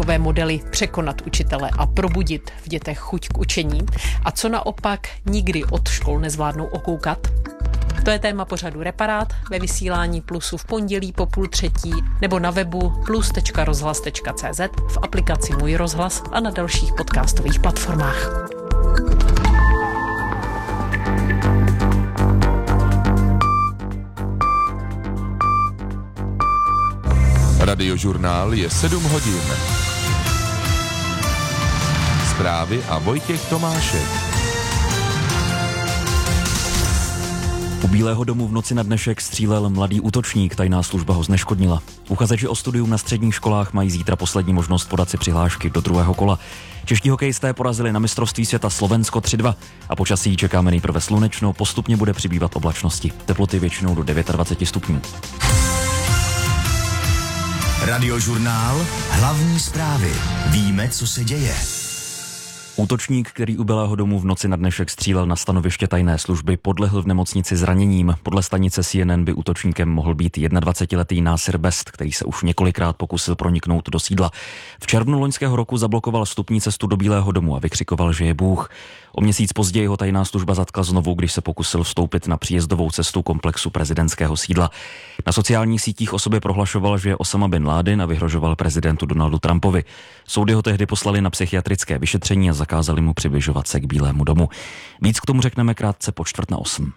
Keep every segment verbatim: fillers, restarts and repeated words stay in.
výchové modely překonat učitele a probudit v dětech chuť k učení a co naopak nikdy od škol nezvládnou okoukat? To je téma pořadu Reparát ve vysílání Plusu v pondělí po půl třetí nebo na webu plus tečka rozhlas tečka cé zet, v aplikaci Můj rozhlas a na dalších podcastových platformách. Radiožurnál je sedm hodin. Zprávy a Vojtěch Tomášek. U Bílého domu v noci na dnešek střílel mladý útočník, tajná služba ho zneškodnila. Uchazeči o studium na středních školách mají zítra poslední možnost podat si přihlášky do druhého kola. Čeští hokejisté porazili na mistrovství světa Slovensko tři dva a počasí čekáme nejprve slunečno, postupně bude přibývat oblačnosti. Teploty většinou do dvacet devět stupňů. Radiožurnál, hlavní zprávy. Víme, co se děje. Útočník, který u Bílého domu v noci na dnešek střílel na stanoviště tajné služby, podlehl v nemocnici zraněním. Podle stanice C N N by útočníkem mohl být jednadvacetiletý Násir Best, který se už několikrát pokusil proniknout do sídla. V červnu loňského roku zablokoval vstupní cestu do Bílého domu a vykřikoval, že je Bůh. O měsíc později ho tajná služba zatkla znovu, když se pokusil vstoupit na příjezdovou cestu komplexu prezidentského sídla. Na sociálních sítích o sobě prohlašoval, že je Osama bin Laden a vyhrožoval prezidentu Donaldu Trumpovi. Soudy ho tehdy poslali na psychiatrické vyšetření a zakázali mu přibližovat se k Bílému domu. Víc k tomu řekneme krátce po čtvrt na osm.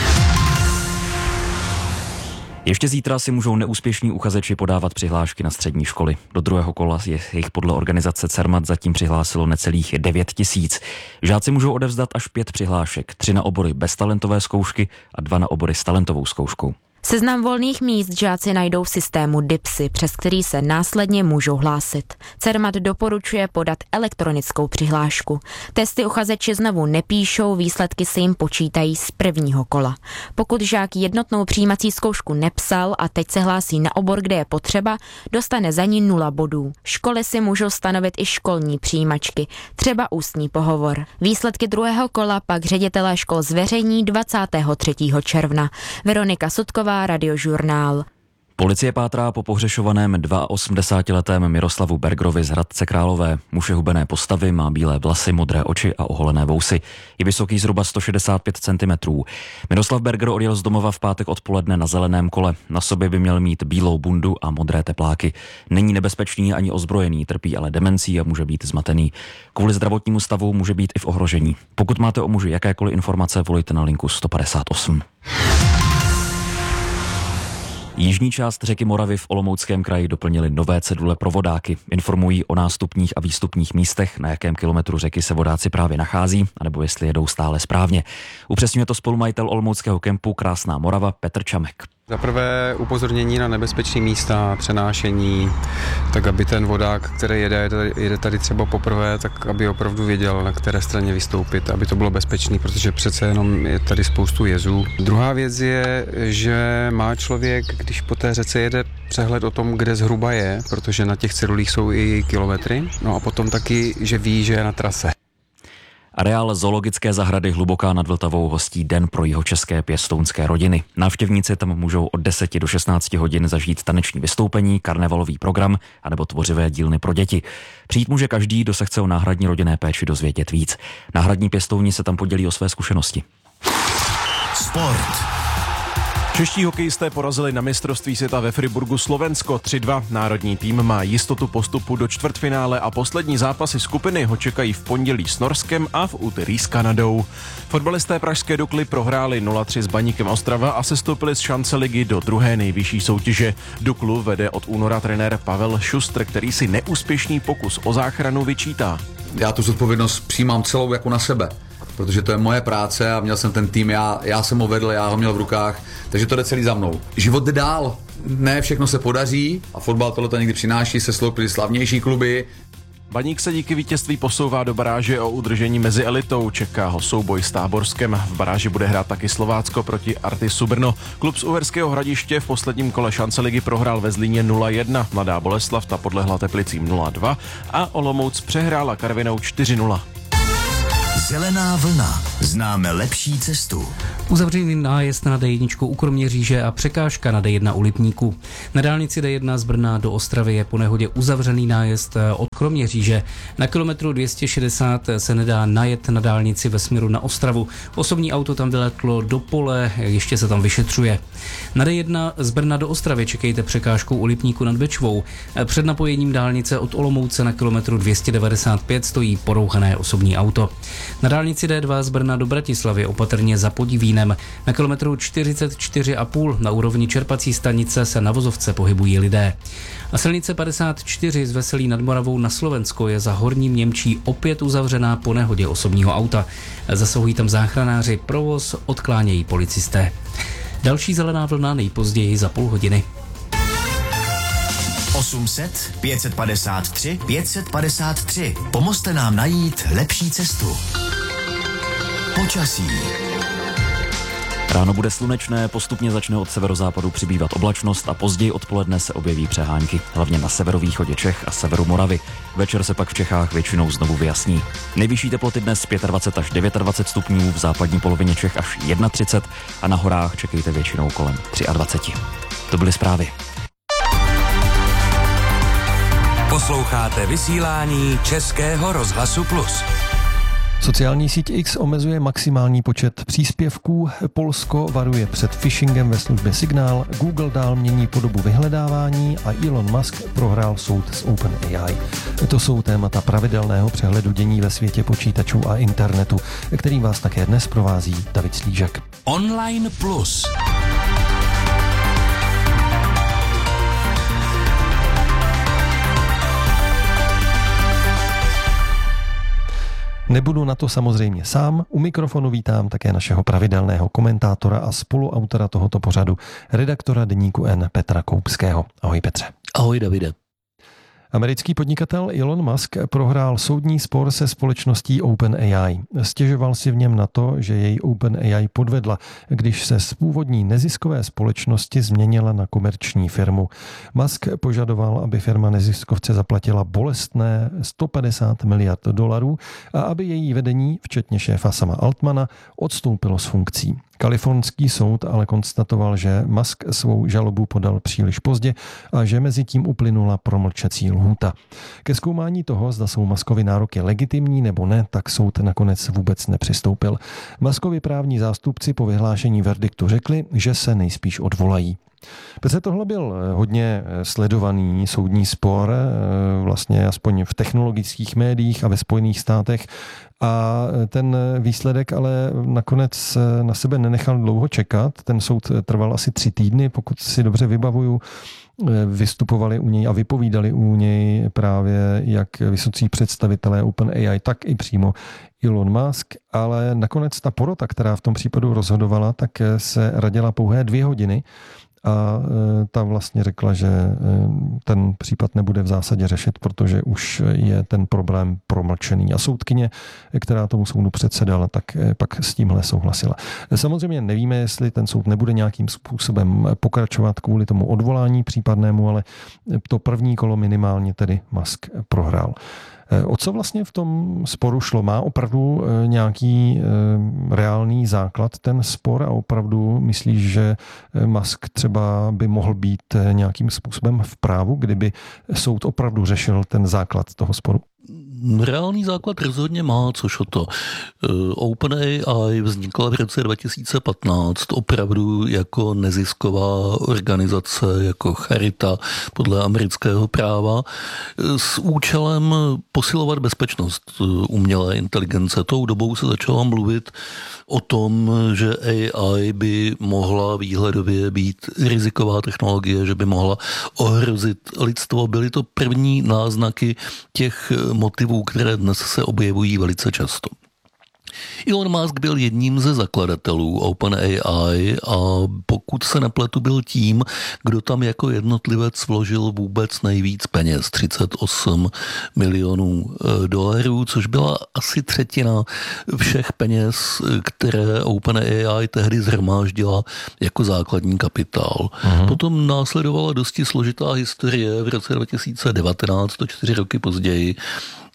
Ještě zítra si můžou neúspěšní uchazeči podávat přihlášky na střední školy. Do druhého kola je jich podle organizace Cermat zatím přihlásilo necelých devět tisíc. Žáci můžou odevzdat až pět přihlášek, tři na obory bez talentové zkoušky a dva na obory s talentovou zkouškou. Seznam volných míst žáci najdou v systému DIPSy, přes který se následně můžou hlásit. Cermat doporučuje podat elektronickou přihlášku. Testy uchazeči znovu nepíšou, výsledky se jim počítají z prvního kola. Pokud žák jednotnou přijímací zkoušku nepsal a teď se hlásí na obor, kde je potřeba, dostane za ní nula bodů. Školy si můžou stanovit i školní přijímačky, třeba ústní pohovor. Výsledky druhého kola pak ředitelé škol zveřejní dvacátého třetího června. Veronika Sutková, Radiožurnál. Policie pátrá po pohřešovaném osmdesátiletém Miroslavu Bergerovi z Hradce Králové. Muž je hubené postavy, má bílé vlasy, modré oči a oholené vousy. Je vysoký zhruba sto šedesát pět centimetrů. Miroslav Berger odjel z domova v pátek odpoledne na zeleném kole. Na sobě by měl mít bílou bundu a modré tepláky. Není nebezpečný ani ozbrojený, trpí ale demencí a může být zmatený. Kvůli zdravotnímu stavu může být i v ohrožení. Pokud máte o muži jakékoliv informace, volejte na linku sto padesát osm. Jižní část řeky Moravy v Olomouckém kraji doplnili nové cedule pro vodáky. Informují o nástupních a výstupních místech, na jakém kilometru řeky se vodáci právě nachází, anebo jestli jedou stále správně. Upřesňuje to spolumajitel olomouckého kempu Krásná Morava Petr Čamek. Za prvé upozornění na nebezpečné místa, přenášení, tak aby ten vodák, který jede, jede tady třeba poprvé, tak aby opravdu věděl, na které straně vystoupit, aby to bylo bezpečné, protože přece jenom je tady spoustu jezů. Druhá věc je, že má člověk, když po té řece jede, přehled o tom, kde zhruba je, protože na těch cedulích jsou i kilometry, no a potom taky, že ví, že je na trase. Areál zoologické zahrady Hluboká nad Vltavou hostí Den pro jihočeské pěstounské rodiny. Návštěvníci tam můžou od deseti do šestnácti hodin zažít taneční vystoupení, karnevalový program anebo tvořivé dílny pro děti. Přijít může každý, kdo se chce o náhradní rodinné péči dozvědět víc. Náhradní pěstouni se tam podělí o své zkušenosti. Sport. Čeští hokejisté porazili na mistrovství světa ve Friburgu Slovensko tři dva. Národní tým má jistotu postupu do čtvrtfinále a poslední zápasy skupiny ho čekají v pondělí s Norskem a v úterý s Kanadou. Fotbalisté pražské Dukly prohráli nula tři s Baníkem Ostrava a sestoupili z šance ligy do druhé nejvyšší soutěže. Duklu vede od února trenér Pavel Šustr, který si neúspěšný pokus o záchranu vyčítá. Já tu zodpovědnost přijímám celou jako na sebe, protože to je moje práce a měl jsem ten tým, já, já jsem ho vedl, já ho měl v rukách, takže to jde celý za mnou. Život jde dál, ne všechno se podaří a fotbal tohle to někdy přináší, se sloupily slavnější kluby. Baník se díky vítězství posouvá do baráže o udržení mezi elitou. Čeká ho souboj s Táborskem. V baráži bude hrát taky Slovácko proti Artisu Brno. Klub z Uherského Hradiště v posledním kole šance ligy prohrál ve Zlíně nula jedna. Mladá Boleslav ta podlehla Teplicím nula dva a Olomouc přehrála Karvinou čtyři nula. Zelená vlna. Známe lepší cestu. Uzavřený nájezd na D jedna u Kroměříže a překážka na D jedna u Lipníku. Na dálnici D jedna z Brna do Ostravy je po nehodě uzavřený nájezd od Kroměříže. Na kilometru dvě stě šedesát se nedá najet na dálnici ve směru na Ostravu. Osobní auto tam vyletlo do pole, ještě se tam vyšetřuje. Na D jedna z Brna do Ostravy čekejte překážku u Lipníku nad Bečvou. Před napojením dálnice od Olomouce na kilometru dvě stě devadesát pět stojí porouchané osobní auto. Na dálnici D dva z Brna do Bratislavy opatrně za Podivínem. Na kilometru čtyřicet čtyři a půl na úrovni čerpací stanice se na vozovce pohybují lidé. A silnice padesát čtyři z Veselí nad Moravou na Slovensko je za Horním Němčí opět uzavřená po nehodě osobního auta. Zasahují tam záchranáři, provoz odklánějí policisté. Další zelená vlna nejpozději za půl hodiny. osm set, pět set padesát tři, pět set padesát tři. Pomozte nám najít lepší cestu. Počasí. Ráno bude slunečné, postupně začne od severozápadu přibývat oblačnost a později odpoledne se objeví přehánky, hlavně na severovýchodě Čech a severu Moravy. Večer se pak v Čechách většinou znovu vyjasní. Nejvyšší teploty dnes dvacet pět až dvacet devět stupňů, v západní polovině Čech až třicet jedna a na horách čekejte většinou kolem dvacet tři. To byly zprávy. Posloucháte vysílání Českého rozhlasu Plus. Sociální síť X omezuje maximální počet příspěvků, Polsko varuje před phishingem ve službě Signál, Google dál mění podobu vyhledávání a Elon Musk prohrál soud s OpenAI. To jsou témata pravidelného přehledu dění ve světě počítačů a internetu, kterým vás také dnes provází David Slížek. Online Plus. Nebudu na to samozřejmě sám. U mikrofonu vítám také našeho pravidelného komentátora a spoluautora tohoto pořadu, redaktora Deníku N Petra Koupského. Ahoj Petře. Ahoj Davide. Americký podnikatel Elon Musk prohrál soudní spor se společností OpenAI. Stěžoval si v něm na to, že jej OpenAI podvedla, když se z původní neziskové společnosti změnila na komerční firmu. Musk požadoval, aby firma neziskovce zaplatila bolestné sto padesát miliard dolarů a aby její vedení, včetně šéfa Sama Altmana, odstoupilo z funkcí. Kalifornský soud ale konstatoval, že Musk svou žalobu podal příliš pozdě a že mezi tím uplynula promlčecí lhůta. Ke zkoumání toho, zda jsou Muskovy nároky legitimní nebo ne, tak soud nakonec vůbec nepřistoupil. Muskovi právní zástupci po vyhlášení verdiktu řekli, že se nejspíš odvolají. Petře, tohle byl hodně sledovaný soudní spor, vlastně aspoň v technologických médiích a ve Spojených státech. A ten výsledek ale nakonec na sebe nenechal dlouho čekat. Ten soud trval asi tři týdny, pokud si dobře vybavuju. Vystupovali u něj a vypovídali u něj právě jak vysocí představitelé OpenAI, tak i přímo Elon Musk, ale nakonec ta porota, která v tom případu rozhodovala, tak se radila pouhé dvě hodiny. A ta vlastně řekla, že ten případ nebude v zásadě řešit, protože už je ten problém promlčený. A soudkyně, která tomu soudu předsedala, tak pak s tímhle souhlasila. Samozřejmě nevíme, jestli ten soud nebude nějakým způsobem pokračovat kvůli tomu odvolání případnému, ale to první kolo minimálně tedy Musk prohrál. O co vlastně v tom sporu šlo? Má opravdu nějaký reálný základ ten spor a opravdu myslíš, že Musk třeba by mohl být nějakým způsobem v právu, kdyby soud opravdu řešil ten základ toho sporu? Reálný základ rozhodně má, což o to. OpenAI vznikla v roce dva tisíce patnáct opravdu jako nezisková organizace, jako charita podle amerického práva s účelem posilovat bezpečnost umělé inteligence. Tou dobou se začalo mluvit o tom, že A I by mohla výhledově být riziková technologie, že by mohla ohrozit lidstvo. Byly to první náznaky těch motivů, které dnes se objevují velice často. Elon Musk byl jedním ze zakladatelů OpenAI a pokud se nepletu, byl tím, kdo tam jako jednotlivec vložil vůbec nejvíc peněz, třicet osm milionů dolarů, což byla asi třetina všech peněz, které OpenAI tehdy zhromáždila jako základní kapitál. Aha. Potom následovala dosti složitá historie v roce dva tisíce devatenáct, to čtyři roky později,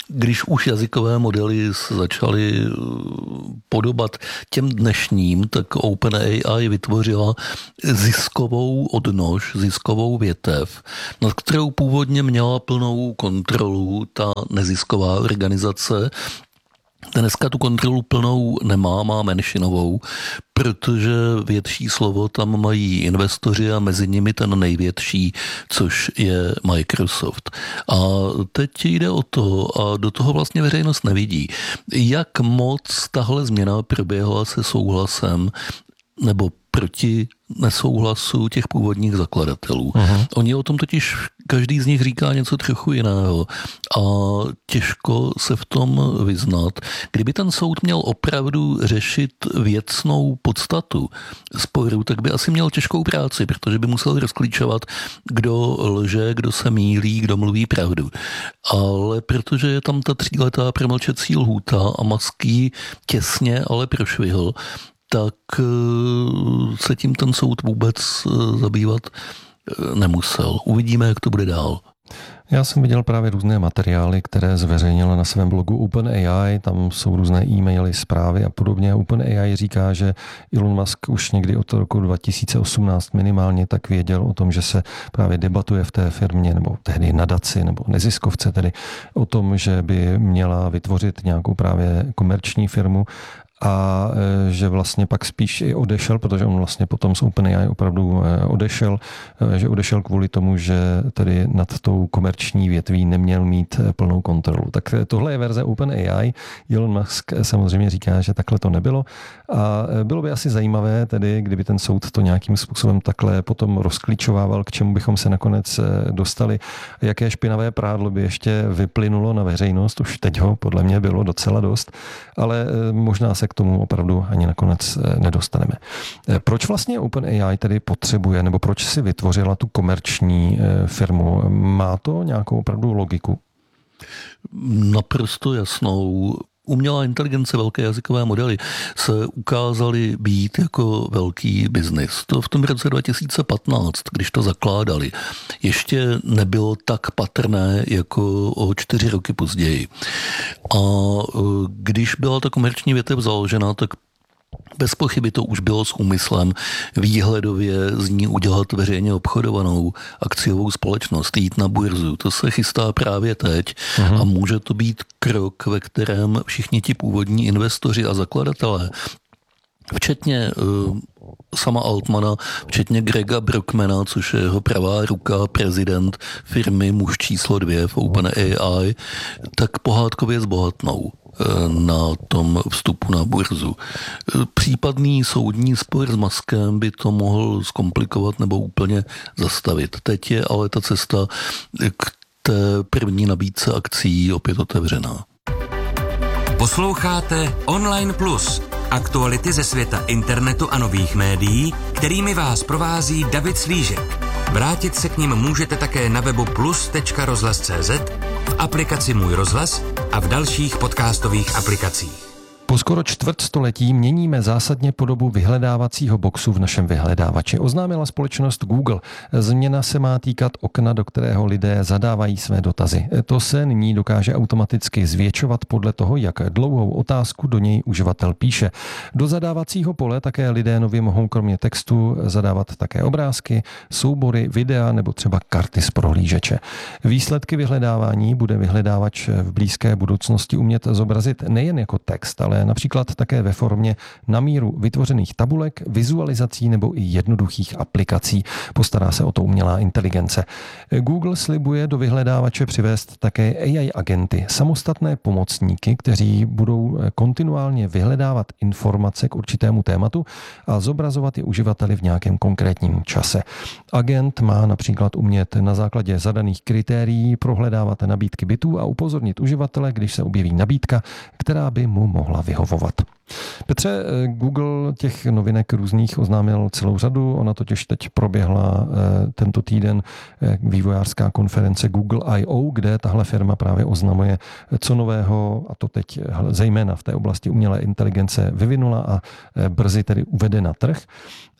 když už jazykové modely začaly podobat těm dnešním, tak OpenAI vytvořila ziskovou odnož, ziskovou větev, nad kterou původně měla plnou kontrolu ta nezisková organizace. Dneska tu kontrolu plnou nemá, má menšinovou, protože větší slovo tam mají investoři a mezi nimi ten největší, což je Microsoft. A teď jde o to, a do toho vlastně veřejnost nevidí, jak moc tahle změna proběhla se souhlasem nebo proti nesouhlasu těch původních zakladatelů. Aha. Oni o tom totiž, každý z nich říká něco trochu jiného a těžko se v tom vyznat. Kdyby ten soud měl opravdu řešit věcnou podstatu sporu, tak by asi měl těžkou práci, protože by musel rozklíčovat, kdo lže, kdo se mýlí, kdo mluví pravdu. Ale protože je tam ta tříletá promlčecí lhůta a Musk ji těsně, ale prošvihl, tak se tím ten soud vůbec zabývat nemusel. Uvidíme, jak to bude dál. Já jsem viděl právě různé materiály, které zveřejnila na svém blogu OpenAI, tam jsou různé e-maily, zprávy a podobně. OpenAI říká, že Elon Musk už někdy od roku dva tisíce osmnáct minimálně tak věděl o tom, že se právě debatuje v té firmě, nebo tehdy nadaci, nebo neziskovce tedy, o tom, že by měla vytvořit nějakou právě komerční firmu, a že vlastně pak spíš i odešel, protože on vlastně potom z OpenAI opravdu odešel, že odešel kvůli tomu, že tedy nad tou komerční větví neměl mít plnou kontrolu. Tak tohle je verze OpenAI. Elon Musk samozřejmě říká, že takhle to nebylo a bylo by asi zajímavé tedy, kdyby ten soud to nějakým způsobem takhle potom rozklíčovával, k čemu bychom se nakonec dostali, jaké špinavé prádlo by ještě vyplynulo na veřejnost, už teď ho podle mě bylo docela dost, ale možná se k tomu opravdu ani nakonec nedostaneme. Proč vlastně OpenAI tedy potřebuje, nebo proč si vytvořila tu komerční firmu? Má to nějakou opravdu logiku? Naprosto jasnou. Umělá inteligence, velké jazykové modely se ukázaly být jako velký biznis. To v tom roce dva tisíce patnáct, když to zakládali, ještě nebylo tak patrné jako o čtyři roky později. A když byla ta komerční větev založena, tak bez pochyby to už bylo s úmyslem výhledově z ní udělat veřejně obchodovanou akciovou společnost, jít na burzu. To se chystá právě teď Aha. a může to být krok, ve kterém všichni ti původní investoři a zakladatelé, včetně uh, sama Altmana, včetně Grega Brockmana, což je jeho pravá ruka, prezident firmy muž číslo dvě v OpenAI, tak pohádkově zbohatnou na tom vstupu na burzu. Případný soudní spor s Muskem by to mohl zkomplikovat nebo úplně zastavit. Teď je ale ta cesta k té první nabídce akcí opět otevřená. Posloucháte Online Plus, aktuality ze světa internetu a nových médií, kterými vás provází David Slížek. Vrátit se k nim můžete také na webu plus tečka rozhlas tečka cé zet, v aplikaci Můj rozhlas a v dalších podcastových aplikacích. Po skoro čtvrtstoletí měníme zásadně podobu vyhledávacího boxu v našem vyhledávači. Oznámila společnost Google. Změna se má týkat okna, do kterého lidé zadávají své dotazy. To se nyní dokáže automaticky zvětšovat podle toho, jak dlouhou otázku do něj uživatel píše. Do zadávacího pole také lidé nově mohou kromě textu zadávat také obrázky, soubory, videa nebo třeba karty z prohlížeče. Výsledky vyhledávání bude vyhledávač v blízké budoucnosti umět zobrazit nejen jako text, ale například také ve formě na míru vytvořených tabulek, vizualizací nebo i jednoduchých aplikací. Postará se o to umělá inteligence. Google slibuje do vyhledávače přivést také A I agenty, samostatné pomocníky, kteří budou kontinuálně vyhledávat informace k určitému tématu a zobrazovat je uživateli v nějakém konkrétním čase. Agent má například umět na základě zadaných kritérií prohledávat nabídky bytů a upozornit uživatele, když se objeví nabídka, která by mu mohla vyhovovat. Petře, Google těch novinek různých oznámil celou řadu, ona totiž teď proběhla tento týden vývojářská konference Google I O, kde tahle firma právě oznamuje, co nového, a to teď zejména v té oblasti umělé inteligence vyvinula a brzy tedy uvede na trh.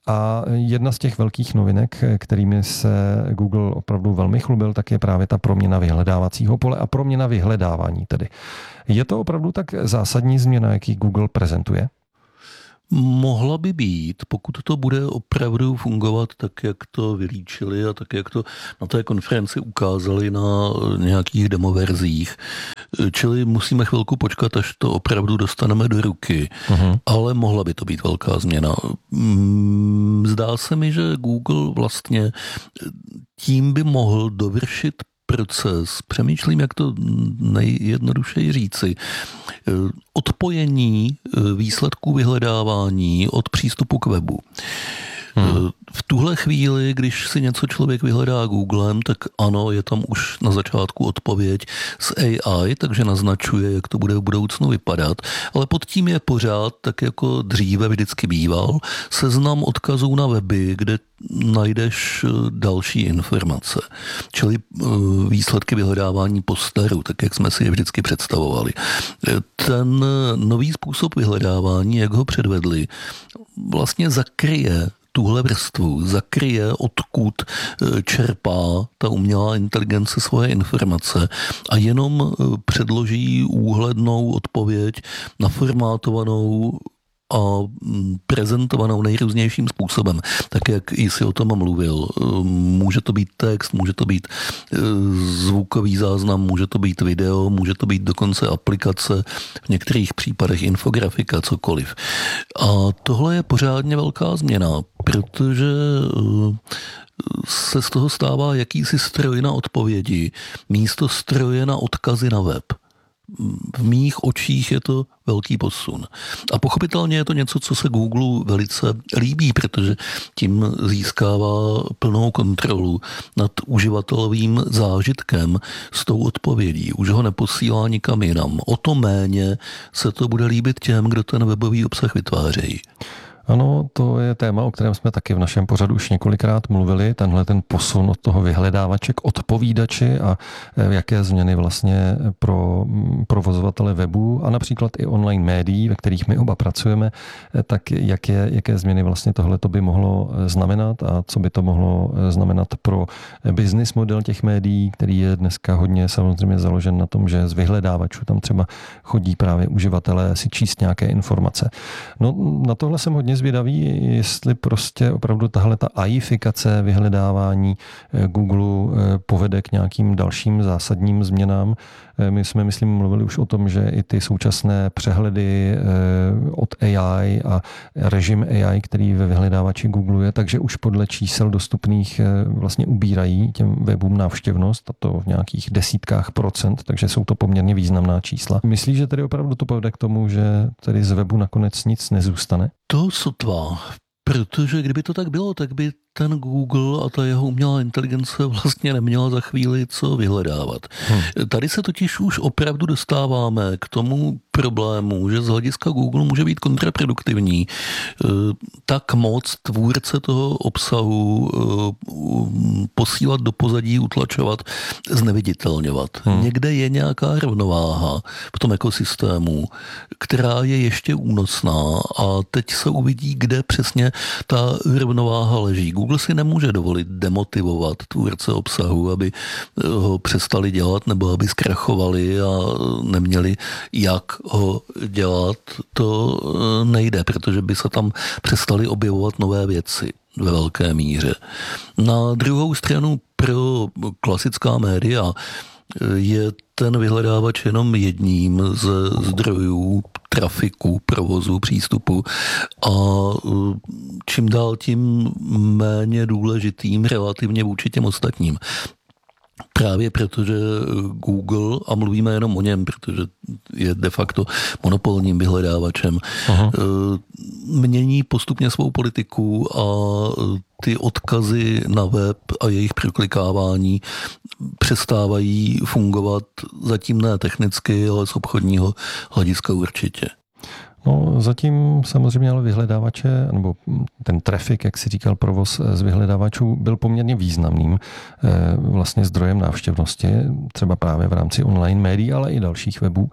A jedna z těch velkých novinek, kterými se Google opravdu velmi chlubil, tak je právě ta proměna vyhledávacího pole a proměna vyhledávání tedy. Je to opravdu tak zásadní změna, jaký Google prezentuje? Mohla by být, pokud to bude opravdu fungovat tak, jak to vylíčili a tak, jak to na té konferenci ukázali na nějakých demoverzích. Čili musíme chvilku počkat, až to opravdu dostaneme do ruky. Uh-huh. Ale mohla by to být velká změna. Zdá se mi, že Google vlastně tím by mohl dovršit proces, přemýšlím, jak to nejjednodušeji říci, odpojení výsledků vyhledávání od přístupu k webu. Hmm. V tuhle chvíli, když si něco člověk vyhledá Googlem, tak ano, je tam už na začátku odpověď z A I, takže naznačuje, jak to bude v budoucnu vypadat, ale pod tím je pořád, tak jako dříve vždycky býval, seznam odkazů na weby, kde najdeš další informace, čili výsledky vyhledávání po staru, tak jak jsme si je vždycky představovali. Ten nový způsob vyhledávání, jak ho předvedli, vlastně zakryje tuhle vrstvu, zakryje, odkud čerpá ta umělá inteligence svoje informace a jenom předloží úhlednou odpověď naformátovanou a prezentovanou nejrůznějším způsobem, tak jak jsi o tom mluvil. Může to být text, může to být zvukový záznam, může to být video, může to být dokonce aplikace, v některých případech infografika, cokoliv. A tohle je pořádně velká změna, protože se z toho stává jakýsi stroj na odpovědi, místo stroje na odkazy na web. V mých očích je to velký posun. A pochopitelně je to něco, co se Google velice líbí, protože tím získává plnou kontrolu nad uživatelovým zážitkem s tou odpovědí. Už ho neposílá nikam jinam. O to méně se to bude líbit těm, kdo ten webový obsah vytvářejí. Ano, to je téma, o kterém jsme taky v našem pořadu už několikrát mluvili, tenhle ten posun od toho vyhledávače k odpovídači a jaké změny vlastně pro provozovatele webu a například i online médií, ve kterých my oba pracujeme, tak jaké, jaké změny vlastně tohleto by mohlo znamenat a co by to mohlo znamenat pro business model těch médií, který je dneska hodně samozřejmě založen na tom, že z vyhledávačů tam třeba chodí právě uživatelé si číst nějaké informace. No, na tohle jsem hodně zvědavý, jestli prostě opravdu tahle ta AIfikace vyhledávání Google povede k nějakým dalším zásadním změnám. My jsme, myslím, mluvili už o tom, že i ty současné přehledy od A I a režim A I, který ve vyhledávači Google je, takže už podle čísel dostupných vlastně ubírají těm webům návštěvnost, a to v nějakých desítkách procent, takže jsou to poměrně významná čísla. Myslíš, že tedy opravdu to povede k tomu, že tedy z webu nakonec nic nezůstane? To sotva, protože kdyby to tak bylo, tak by ten Google a ta jeho umělá inteligence vlastně neměla za chvíli co vyhledávat. Hmm. Tady se totiž už opravdu dostáváme k tomu problému, že z hlediska Google může být kontraproduktivní tak moc tvůrce toho obsahu posílat do pozadí, utlačovat, zneviditelňovat. Hmm. Někde je nějaká rovnováha v tom ekosystému, která je ještě únosná a teď se uvidí, kde přesně ta rovnováha leží. Google si nemůže dovolit demotivovat tvůrce obsahu, aby ho přestali dělat nebo aby zkrachovali a neměli jak ho dělat. To nejde, protože by se tam přestali objevovat nové věci ve velké míře. Na druhou stranu pro klasická média je ten vyhledávač jenom jedním z zdrojů trafiku, provozu, přístupu a čím dál tím méně důležitým relativně vůči těm ostatním. Právě protože Google, a mluvíme jenom o něm, protože je de facto monopolním vyhledávačem, aha, mění postupně svou politiku a ty odkazy na web a jejich proklikávání přestávají fungovat zatím ne technicky, ale z obchodního hlediska určitě. No, zatím samozřejmě ale vyhledávače, nebo ten trafik, jak si říkal, provoz z vyhledávačů byl poměrně významným vlastně zdrojem návštěvnosti, třeba právě v rámci online médií, ale i dalších webů.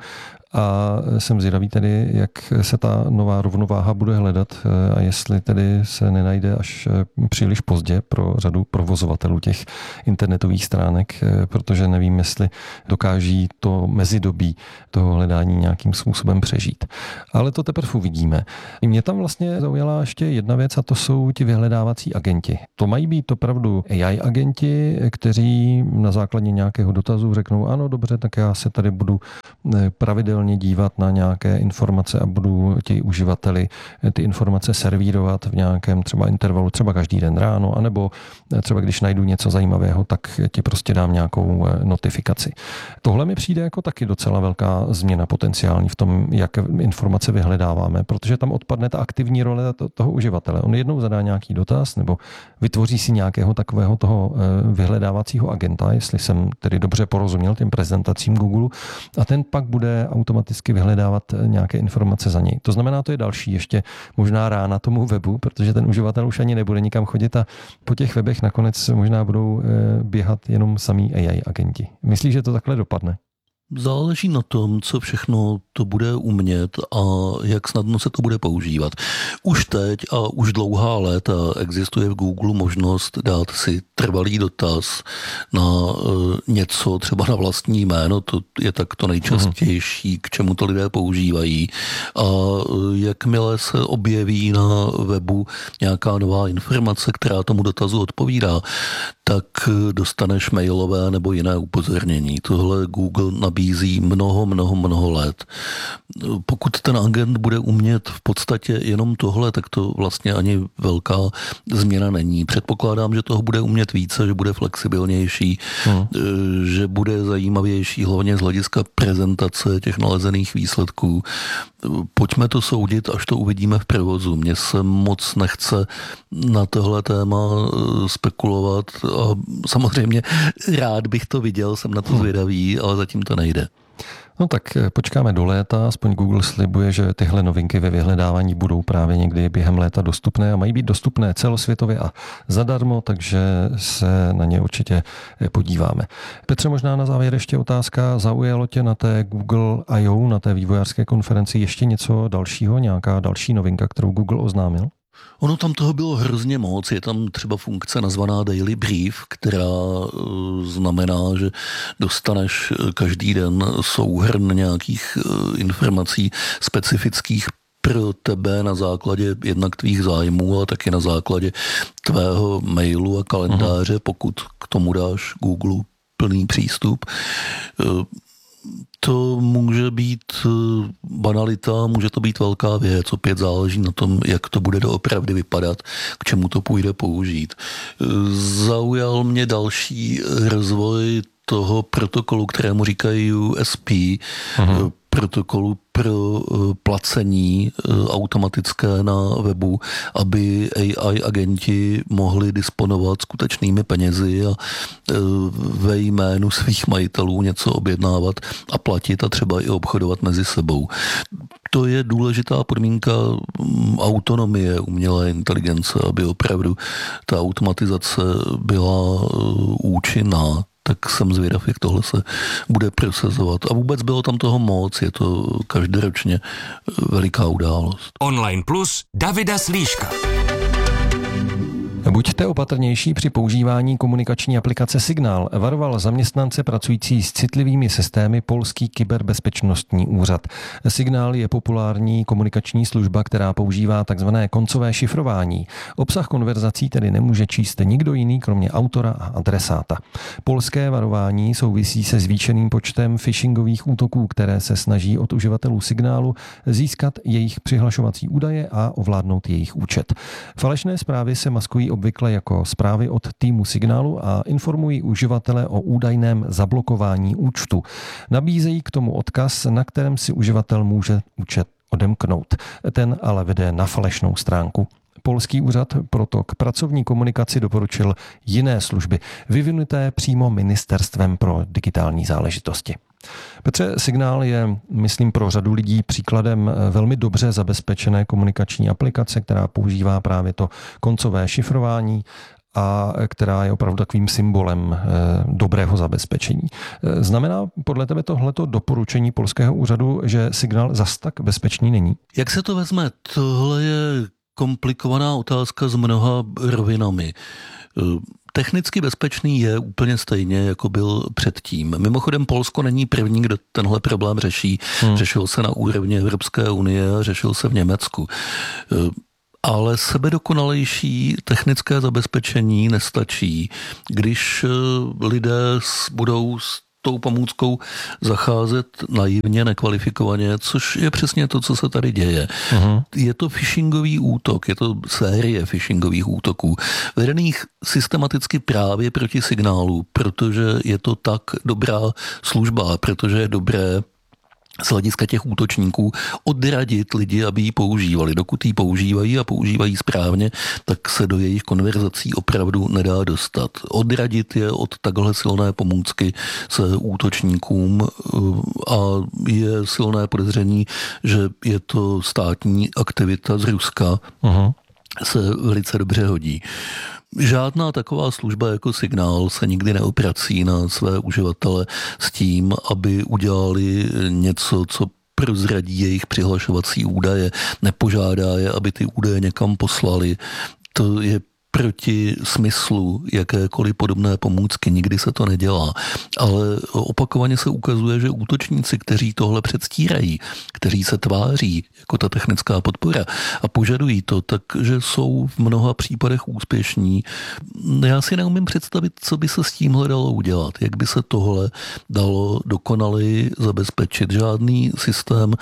a jsem zvědavý tedy, jak se ta nová rovnováha bude hledat a jestli tedy se nenajde až příliš pozdě pro řadu provozovatelů těch internetových stránek, protože nevím, jestli dokáží to mezidobí toho hledání nějakým způsobem přežít. Ale to teprve uvidíme. Mě tam vlastně zaujala ještě jedna věc a to jsou ti vyhledávací agenti. To mají být opravdu A I agenti, kteří na základě nějakého dotazu řeknou, ano, dobře, tak já se tady budu pravidelně dívat na nějaké informace a budu ti uživateli ty informace servírovat v nějakém třeba intervalu, třeba každý den ráno, anebo třeba když najdu něco zajímavého, tak ti prostě dám nějakou notifikaci. Tohle mi přijde jako taky docela velká změna potenciální v tom, jak informace vyhledáváme, protože tam odpadne ta aktivní role toho uživatele. On jednou zadá nějaký dotaz nebo vytvoří si nějakého takového toho vyhledávacího agenta, jestli jsem tedy dobře porozuměl těm prezentacím Google, a ten pak bude automaticky vyhledávat nějaké informace za něj. To znamená, to je další ještě možná rána tomu webu, protože ten uživatel už ani nebude nikam chodit a po těch webech nakonec možná budou běhat jenom samý A I agenti. Myslíš, že to takhle dopadne? Záleží na tom, co všechno to bude umět a jak snadno se to bude používat. Už teď a už dlouhá léta existuje v Google možnost dát si trvalý dotaz na uh, něco, třeba na vlastní jméno, to je tak to nejčastější, k čemu to lidé používají. A uh, jakmile se objeví na webu nějaká nová informace, která tomu dotazu odpovídá, tak dostaneš mailové nebo jiné upozornění. Tohle Google nabízí mnoho, mnoho, mnoho let. Pokud ten agent bude umět v podstatě jenom tohle, tak to vlastně ani velká změna není. Předpokládám, že toho bude umět více, že bude flexibilnější, hmm. že bude zajímavější, hlavně z hlediska prezentace těch nalezených výsledků. Pojďme to soudit, až to uvidíme v provozu. Mně se moc nechce na tohle téma spekulovat a samozřejmě rád bych to viděl, jsem na to zvědavý, ale zatím to nejde. No tak počkáme do léta, aspoň Google slibuje, že tyhle novinky ve vyhledávání budou právě někdy během léta dostupné a mají být dostupné celosvětově a zadarmo, takže se na ně určitě podíváme. Petře, možná na závěr ještě otázka, zaujalo tě na té Google I O, na té vývojářské konferenci ještě něco dalšího, nějaká další novinka, kterou Google oznámil? Ono tam toho bylo hrozně moc. Je tam třeba funkce nazvaná Daily Brief, která znamená, že dostaneš každý den souhrn nějakých informací specifických pro tebe na základě jednak tvých zájmů, ale taky na základě tvého mailu a kalendáře, pokud k tomu dáš Google plný přístup. To může být banalita, může to být velká věc, opět záleží na tom, jak to bude doopravdy vypadat, k čemu to půjde použít. Zaujal mě další rozvoj toho protokolu, kterému říkají U S P, Aha. protokolu pro placení automatické na webu, aby A I agenti mohli disponovat skutečnými penězi a ve jménu svých majitelů něco objednávat a platit a třeba i obchodovat mezi sebou. To je důležitá podmínka autonomie umělé inteligence, aby opravdu ta automatizace byla účinná. Tak jsem zvědav, jak tohle se bude prosazovat. A vůbec bylo tam toho moc, je to každoročně veliká událost. Online Plus Davida Slíška. Buďte opatrnější při používání komunikační aplikace Signál, varoval zaměstnance pracující s citlivými systémy polský kyberbezpečnostní úřad. Signál je populární komunikační služba, která používá takzvané koncové šifrování. Obsah konverzací tedy nemůže číst nikdo jiný, kromě autora a adresáta. Polské varování souvisí se zvýšeným počtem phishingových útoků, které se snaží od uživatelů Signálu získat jejich přihlašovací údaje a ovládnout jejich účet. Falešné zprávy se maskují obvykle jako zprávy od týmu Signálu a informují uživatele o údajném zablokování účtu. Nabízejí k tomu odkaz, na kterém si uživatel může účet odemknout. Ten ale vede na falešnou stránku. Polský úřad proto k pracovní komunikaci doporučil jiné služby, vyvinuté přímo Ministerstvem pro digitální záležitosti. Petře, Signál je, myslím, pro řadu lidí příkladem velmi dobře zabezpečené komunikační aplikace, která používá právě to koncové šifrování a která je opravdu takovým symbolem dobrého zabezpečení. Znamená podle tebe tohleto doporučení polského úřadu, že signál zas tak bezpečný není? Jak se to vezme? Tohle je komplikovaná otázka s mnoha rovinami. Technicky bezpečný je úplně stejně, jako byl předtím. Mimochodem Polsko není první, kdo tenhle problém řeší. Hmm. Řešil se na úrovni Evropské unie a řešil se v Německu. Ale sebedokonalejší technické zabezpečení nestačí, když lidé budou s tou pomůckou zacházet naivně, nekvalifikovaně, což je přesně to, co se tady děje. Uh-huh. Je to phishingový útok, je to série phishingových útoků, vedených systematicky právě proti signálu, protože je to tak dobrá služba, protože je dobré z hlediska těch útočníků odradit lidi, aby ji používali. Dokud ji používají a používají správně, tak se do jejich konverzací opravdu nedá dostat. Odradit je od takhle silné pomůcky se útočníkům a je silné podezření, že je to státní aktivita z Ruska, uh-huh. se velice dobře hodí. Žádná taková služba jako Signál se nikdy neoprací na své uživatele s tím, aby udělali něco, co prozradí jejich přihlašovací údaje, nepožádá je, aby ty údaje někam poslali. To je proti smyslu jakékoliv podobné pomůcky, nikdy se to nedělá. Ale opakovaně se ukazuje, že útočníci, kteří tohle předstírají, kteří se tváří jako ta technická podpora a požadují to, takže jsou v mnoha případech úspěšní. Já si neumím představit, co by se s tímhle dalo udělat, jak by se tohle dalo dokonaleji zabezpečit. Žádný systém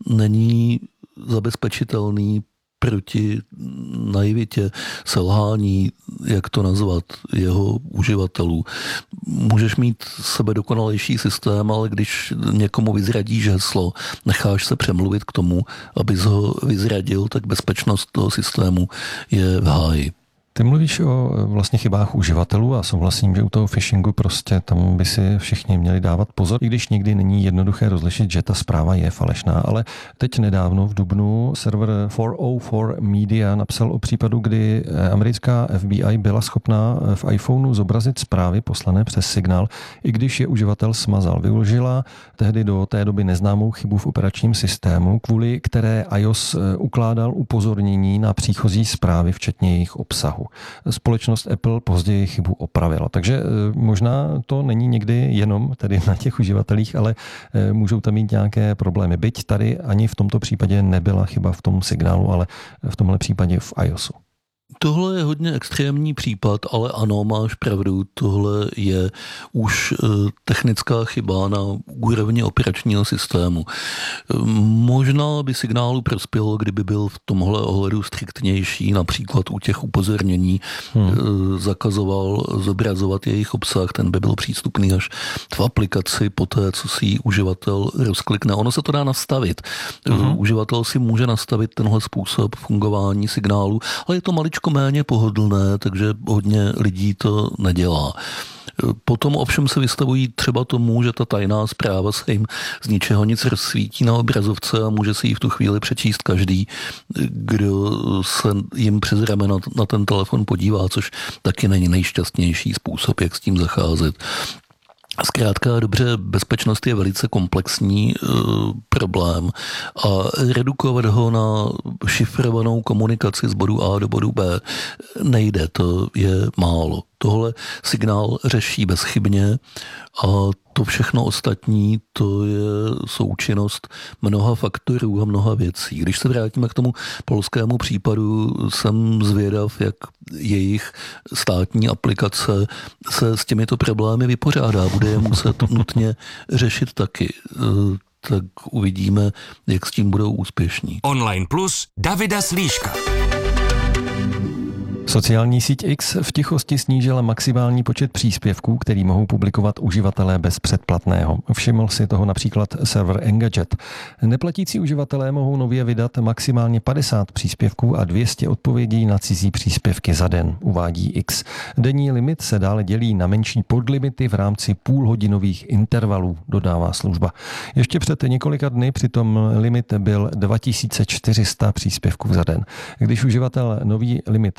není zabezpečitelný proti naivitě, selhání, jak to nazvat, jeho uživatelů. Můžeš mít sebedokonalejší systém, ale když někomu vyzradíš heslo, necháš se přemluvit k tomu, abys ho vyzradil, tak bezpečnost toho systému je v háji. Ty mluvíš o vlastně chybách uživatelů a souhlasím, že u toho phishingu prostě tam by si všichni měli dávat pozor, i když nikdy není jednoduché rozlišit, že ta zpráva je falešná. Ale teď nedávno v dubnu server čtyři nula čtyři Media napsal o případu, kdy americká F B I byla schopná v iPhoneu zobrazit zprávy poslané přes Signál, i když je uživatel smazal. Využila tehdy do té doby neznámou chybu v operačním systému, kvůli které iOS ukládal upozornění na příchozí zprávy, včetně jejich obsahu. Společnost Apple později chybu opravila. Takže možná to není někdy jenom tedy na těch uživatelích, ale můžou tam mít nějaké problémy. Byť tady ani v tomto případě nebyla chyba v tom Signálu, ale v tomhle případě v iOSu. Tohle je hodně extrémní případ, ale ano, máš pravdu, tohle je už technická chyba na úrovni operačního systému. Možná by Signálu prospělo, kdyby byl v tomhle ohledu striktnější, například u těch upozornění hmm. zakazoval zobrazovat jejich obsah, ten by byl přístupný až v aplikaci poté, co si ji uživatel rozklikne. Ono se to dá nastavit. Hmm. Uživatel si může nastavit tenhle způsob fungování Signálu, ale je to maličko méně pohodlné, takže hodně lidí to nedělá. Potom ovšem se vystavují třeba tomu, že ta tajná zpráva se jim z ničeho nic rozsvítí na obrazovce a může si ji v tu chvíli přečíst každý, kdo se jim přes rameno na ten telefon podívá, což taky není nejšťastnější způsob, jak s tím zacházet. Zkrátka dobře, bezpečnost je velice komplexní e, problém a redukovat ho na šifrovanou komunikaci z bodu A do bodu B nejde, to je málo. Tohle Signál řeší bezchybně a to všechno ostatní, to je součinnost mnoha faktorů a mnoha věcí. Když se vrátíme k tomu polskému případu, jsem zvědav, jak jejich státní aplikace se s těmito problémy vypořádá. Bude je muset nutně řešit taky. Tak uvidíme, jak s tím budou úspěšní. Online Plus Davida Slíška. Sociální síť X v tichosti snížila maximální počet příspěvků, který mohou publikovat uživatelé bez předplatného. Všiml si toho například server Engadget. Neplatící uživatelé mohou nově vydat maximálně padesát příspěvků a dvě stě odpovědí na cizí příspěvky za den, uvádí X. Denní limit se dále dělí na menší podlimity v rámci půlhodinových intervalů, dodává služba. Ještě před několika dny přitom limit byl dva tisíce čtyři sta příspěvků za den. Když uživatel nový limit překročí,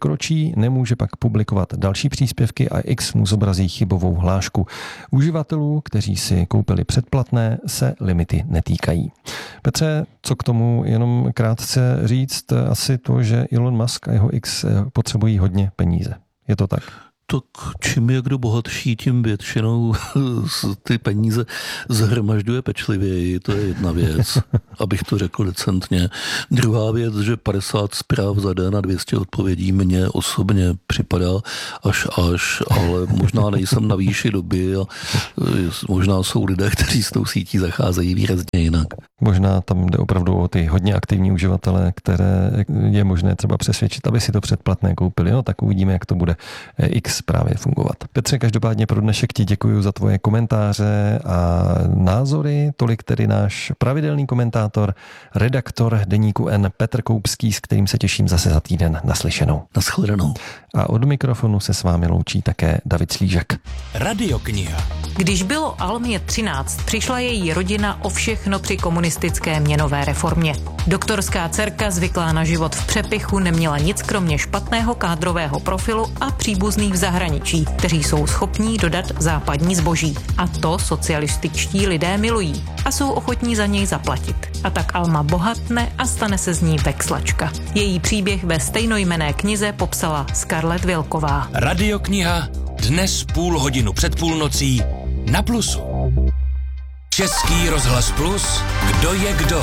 pokročí, nemůže pak publikovat další příspěvky a X mu zobrazí chybovou hlášku. Uživatelů, kteří si koupili předplatné, se limity netýkají. Petře, co k tomu jenom krátce říct, asi to, že Elon Musk a jeho X potřebují hodně peníze. Je to tak? Tak čím je kdo bohatší, tím většinou ty peníze zhromažďuje pečlivěji, to je jedna věc, abych to řekl decentně. Druhá věc, že padesát zpráv za den a dvě stě odpovědí mně osobně připadá až až, ale možná nejsem na výši doby a možná jsou lidé, kteří s tou sítí zacházejí výrazně jinak. Možná tam jde opravdu o ty hodně aktivní uživatele, které je možné třeba přesvědčit, aby si to předplatné koupili. No tak uvidíme, jak to bude X právě fungovat. Petře, každopádně pro dnešek ti děkuji za tvoje komentáře a názory. Tolik tedy náš pravidelný komentátor, redaktor deníku N Petr Koupský, s kterým se těším zase za týden. Naslyšenou. Naschledanou. A od mikrofonu se s vámi loučí také David Slížek. Radiokniha. Když bylo Almě třináct, přišla její rodina o všechno při komunistické měnové reformě. Doktorská dcerka, zvyklá na život v přepichu, neměla nic kromě špatného kádrového profilu a příbuzných v zahraničí, kteří jsou schopní dodat západní zboží. A to socialističtí lidé milují a jsou ochotní za něj zaplatit. A tak Alma bohatne a stane se z ní vexlačka. Její příběh ve stejnojmenné knize popsala Scarlett Vilková. Radiokniha dnes půl hodinu před půlnocí na Plusu. Český rozhlas Plus, kdo je kdo?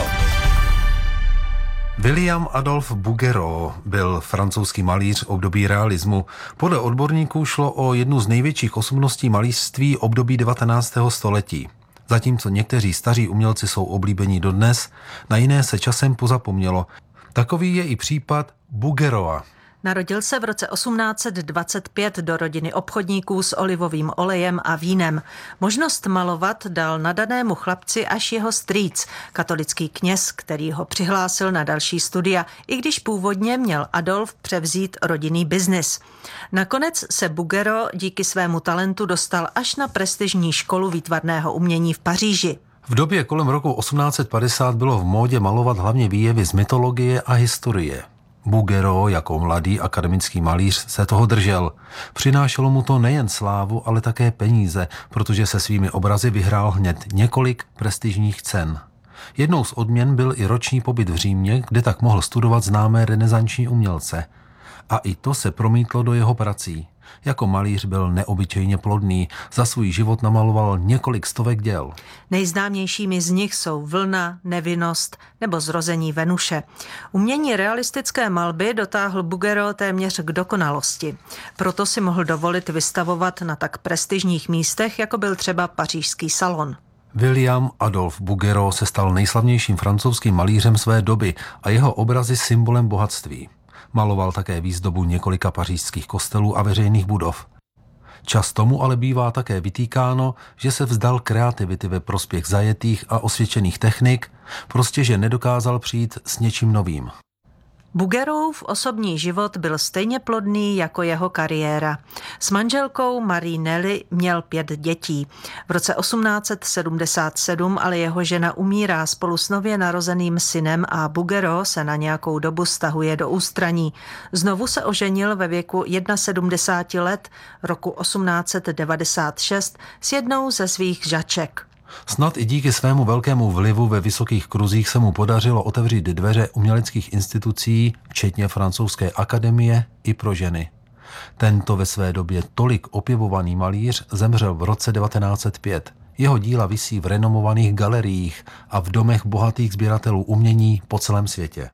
William Adolphe Bouguereau byl francouzský malíř období realismu. Podle odborníků šlo o jednu z největších osobností malířství období devatenáctého století. Zatímco někteří staří umělci jsou oblíbení dodnes, na jiné se časem pozapomnělo. Takový je i případ Bouguereaua. Narodil se v roce osmnáct set dvacet pět do rodiny obchodníků s olivovým olejem a vínem. Možnost malovat dal nadanému chlapci až jeho strýc, katolický kněz, který ho přihlásil na další studia, i když původně měl Adolf převzít rodinný biznis. Nakonec se Bouguereau díky svému talentu dostal až na prestižní školu výtvarného umění v Paříži. V době kolem roku osmnáct set padesát bylo v módě malovat hlavně výjevy z mytologie a historie. Bouguereau jako mladý akademický malíř se toho držel. Přinášelo mu to nejen slávu, ale také peníze, protože se svými obrazy vyhrál hned několik prestižních cen. Jednou z odměn byl i roční pobyt v Římě, kde tak mohl studovat známé renesanční umělce. A i to se promítlo do jeho prací. Jako malíř byl neobyčejně plodný, za svůj život namaloval několik stovek děl. Nejznámějšími z nich jsou Vlna, Nevinnost nebo Zrození Venuše. Umění realistické malby dotáhl Bouguereau téměř k dokonalosti. Proto si mohl dovolit vystavovat na tak prestižních místech, jako byl třeba pařížský salon. William Adolphe Bouguereau se stal nejslavnějším francouzským malířem své doby a jeho obrazy symbolem bohatství. Maloval také výzdobu několika pařížských kostelů a veřejných budov. Čas tomu ale bývá také vytýkáno, že se vzdal kreativity ve prospěch zajetých a osvědčených technik, prostě že nedokázal přijít s něčím novým. Bouguereauův osobní život byl stejně plodný jako jeho kariéra. S manželkou Marie Nelly měl pět dětí. V roce osmnáct set sedmdesát sedm ale jeho žena umírá spolu s nově narozeným synem a Bouguereau se na nějakou dobu stahuje do ústraní. Znovu se oženil ve věku sedmdesáti jedna let roku osmnáct set devadesát šest s jednou ze svých žaček. Snad i díky svému velkému vlivu ve vysokých kruzích se mu podařilo otevřít dveře uměleckých institucí, včetně francouzské akademie, i pro ženy. Tento ve své době tolik opěvovaný malíř zemřel v roce devatenáct set pět. Jeho díla visí v renomovaných galeriích a v domech bohatých sběratelů umění po celém světě.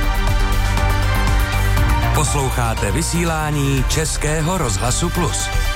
Posloucháte vysílání Českého rozhlasu Plus.